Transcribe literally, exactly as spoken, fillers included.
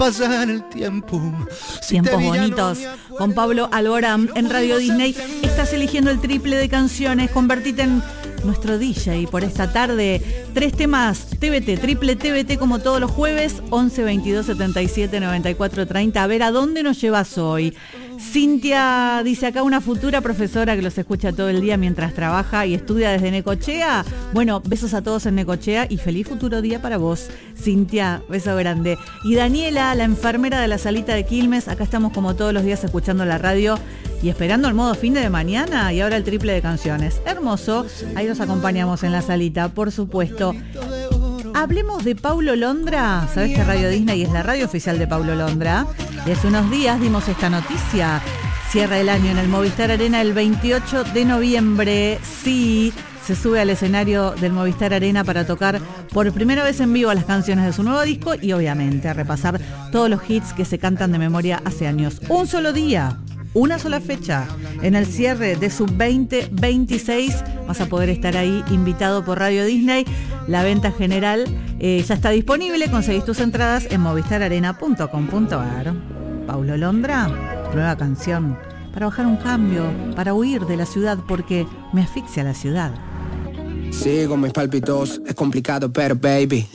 pasar el tiempo. Si Tiempos bonitos con Pablo Alborán en Radio Disney. Estás eligiendo el triple de canciones. Convertite en nuestro D J por esta tarde. Tres temas T V T, triple T V T como todos los jueves. once, veintidós, setenta y siete, noventa y cuatro, treinta. A ver, ¿a dónde nos llevas hoy? Cintia dice acá, una futura profesora que los escucha todo el día mientras trabaja y estudia desde Necochea. Bueno, besos a todos en Necochea y feliz futuro día para vos, Cintia, beso grande. Y Daniela, la enfermera de la salita de Quilmes, acá estamos como todos los días escuchando la radio y esperando el modo fin de mañana y ahora el triple de canciones. Hermoso, ahí los acompañamos en la salita, por supuesto. Hablemos de Paulo Londra. ¿Sabés que Radio Disney es la radio oficial de Paulo Londra? Y hace unos días dimos esta noticia. Cierra el año en el Movistar Arena el veintiocho de noviembre. Sí, se sube al escenario del Movistar Arena para tocar por primera vez en vivo las canciones de su nuevo disco y obviamente a repasar todos los hits que se cantan de memoria hace años. Un solo día, una sola fecha. En el cierre de su veinte veintiséis vas a poder estar ahí invitado por Radio Disney. La venta general eh, ya está disponible. Conseguís tus entradas en movistar arena punto com punto ar. Paulo Londra, nueva canción para bajar un cambio, para huir de la ciudad porque me asfixia la ciudad. Sigo mis palpitos, es complicado pero baby